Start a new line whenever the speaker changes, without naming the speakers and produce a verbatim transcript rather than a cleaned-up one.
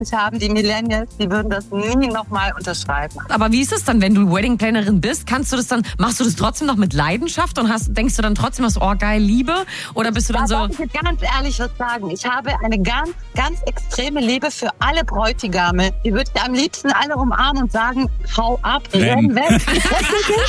zwanzig haben, die Millennials, die würden das nie nochmal unterschreiben.
Aber wie ist es dann, wenn du Wedding-Plannerin bist? Kannst du das dann, machst du das trotzdem noch mit Leidenschaft und hast, denkst du dann trotzdem, was, oh geil, Liebe? Oder bist du dann
da
so...
darf ich jetzt ganz ehrlich was sagen. Ich habe eine ganz, ganz extreme Liebe für alle Bräutigame. Die würde ich am liebsten alle umarmen und sagen, hau ab, wir werden weg.